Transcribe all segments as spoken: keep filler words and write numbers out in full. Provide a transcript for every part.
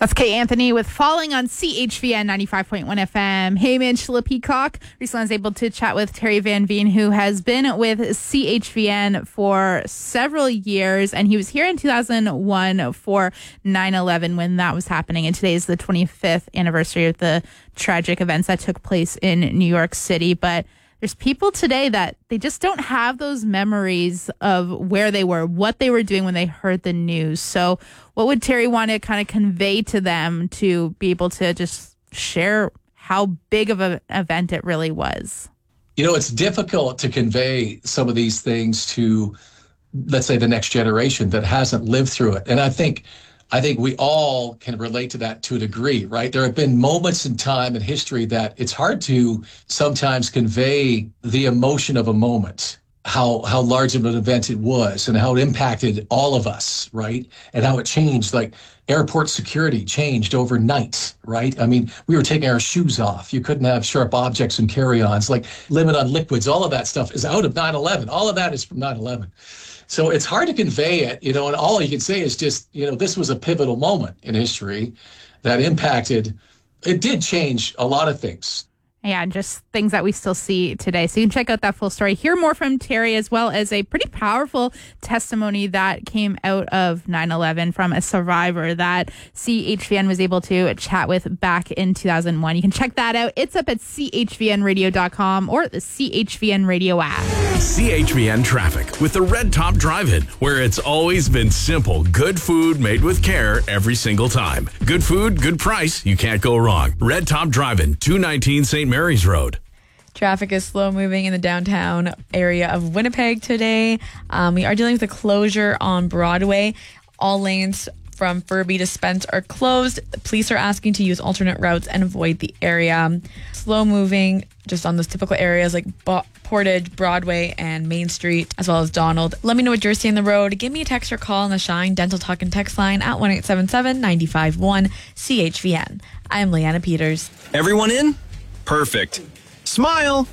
That's Kay Anthony with Falling on C H V N ninety-five point one F M. Hey, man, Sheila Peacock. Recently I was able to chat with Terry Van Veen, who has been with C H V N for several years, and he was here in two thousand one for nine eleven when that was happening, and today is the twenty-fifth anniversary of the tragic events that took place in New York City. But there's people today that they just don't have those memories of where they were, what they were doing when they heard the news. So what would Terry want to kind of convey to them to be able to just share how big of an event it really was? You know, it's difficult to convey some of these things to, let's say, the next generation that hasn't lived through it. And I think I think we all can relate to that to a degree, right? There have been moments in time in history that it's hard to sometimes convey the emotion of a moment, how how large of an event it was and how it impacted all of us, right? And how it changed, like airport security changed overnight, right? I mean, we were taking our shoes off. You couldn't have sharp objects and carry-ons, like limit on liquids. All of that stuff is out of nine eleven. All of that is from nine eleven. So it's hard to convey it, you know, and all you can say is just, you know, this was a pivotal moment in history that impacted, it did change a lot of things. Yeah, and just things that we still see today. So you can check out that full story. Hear more from Terry, as well as a pretty powerful testimony that came out of nine eleven from a survivor that C H V N was able to chat with back in two thousand one. You can check that out. It's up at C H V N radio dot com or the C H V N radio app. C H V N traffic with the Red Top Drive-In, where it's always been simple. Good food made with care every single time. Good food, good price. You can't go wrong. Red Top Drive-In, two nineteen Saint Mary's Road. Traffic is slow moving in the downtown area of Winnipeg today. Um, we are dealing with a closure on Broadway. All lanes from Furby to Spence are closed. The police are asking to use alternate routes and avoid the area. Slow moving just on those typical areas like Bo- Portage, Broadway, and Main Street, as well as Donald. Let me know what you're seeing on the road. Give me a text or call on the Shine Dental Talk and text line at one eight seven seven, nine five one, C H V N. I'm Leanna Peters. Everyone in? Perfect. Smile.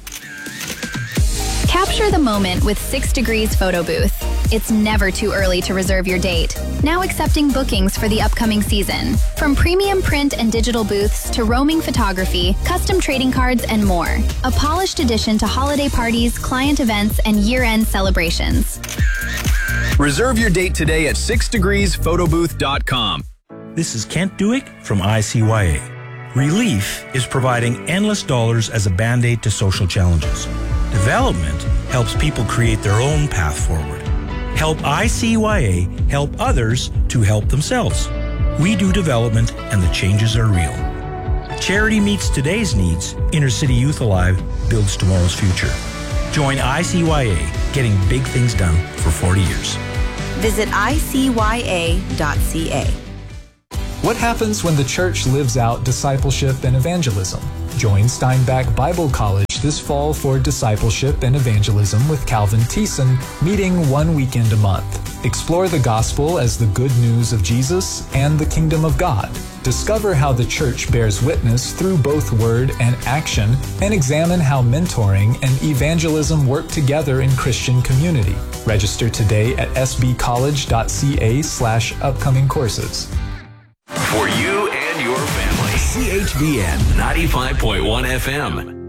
Capture the moment with Six Degrees Photo Booth. It's never too early to reserve your date. Now accepting bookings for the upcoming season. From premium print and digital booths to roaming photography, custom trading cards, and more. A polished addition to holiday parties, client events, and year-end celebrations. Reserve your date today at six degrees photo booth dot com. This is Kent Duick from I C Y A. Relief is providing endless dollars as a band-aid to social challenges. Development helps people create their own path forward. Help I C Y A help others to help themselves. We do development, and the changes are real. Charity meets today's needs. Inner City Youth Alive builds tomorrow's future. Join I C Y A, getting big things done for forty years. Visit I C Y A dot C A. What happens when the church lives out discipleship and evangelism? Join Steinbach Bible College this fall for Discipleship and Evangelism with Calvin Thiessen, meeting one weekend a month. Explore the gospel as the good news of Jesus and the kingdom of God. Discover how the church bears witness through both word and action, and examine how mentoring and evangelism work together in Christian community. Register today at s b college dot c a slash upcoming courses. For you and your family, C H V N ninety-five point one F M.